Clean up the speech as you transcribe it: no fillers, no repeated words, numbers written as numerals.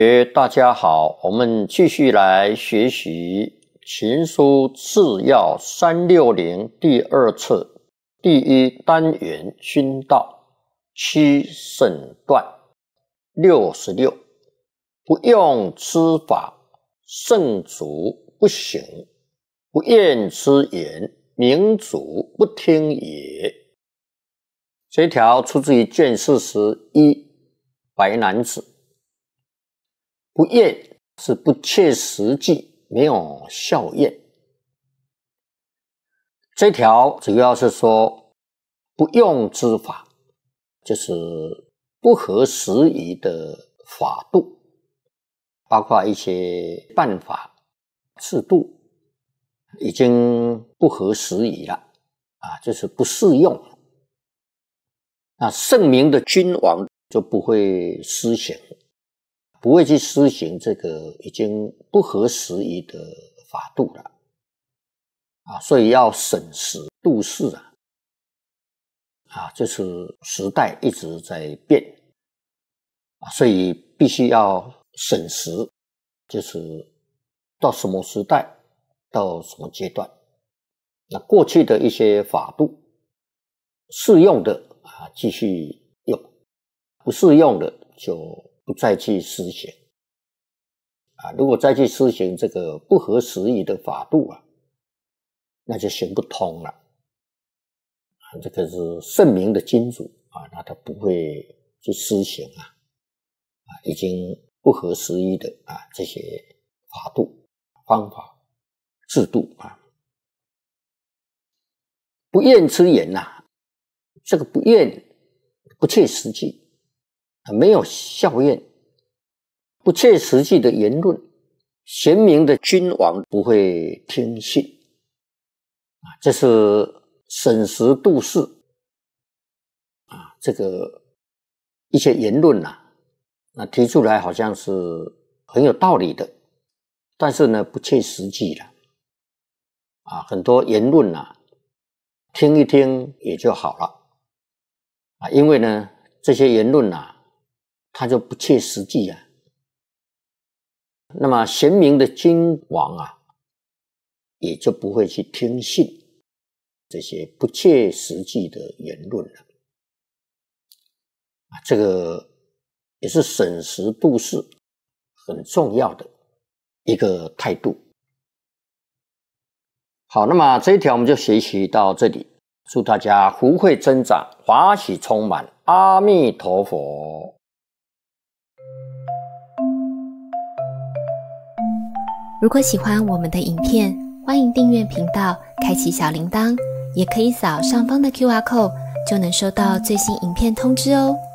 大家好，我们继续来学习秦书治要360第2册第1单元熏道七审断66。不用之法，圣主不行；不厌之言，明主不听也。这条出自于卷41白男子。不厌是不切实际，没有效验。这条主要是说不用之法，就是不合时宜的法度，包括一些办法制度已经不合时宜了就是不适用了。那圣明的君王就不会施行，不会去施行这个已经不合时宜的法度了所以要审时度势就是时代一直在变所以必须要审时，就是到什么时代，到什么阶段。那过去的一些法度适用的继续用，不适用的就不再去施行如果再去施行这个不合时宜的法度那就行不通了这个是圣明的君主那他不会去施行已经不合时宜的这些法度、方法、制度不厌之言这个不厌不切实际没有效验，不切实际的言论，贤明的君王不会听信这是审时度势这个一些言论那提出来好像是很有道理的，但是呢不切实际了很多言论听一听也就好了因为呢这些言论它就不切实际那么贤明的君王也就不会去听信这些不切实际的言论了这个也是审时度势很重要的一个态度。好，那么这一条我们就学习到这里，祝大家福慧增长，法喜充满，阿弥陀佛。 如果喜欢我们的影片，欢迎订阅频道，开启小铃铛，也可以扫上方的 QR code， 就能收到最新影片通知哦。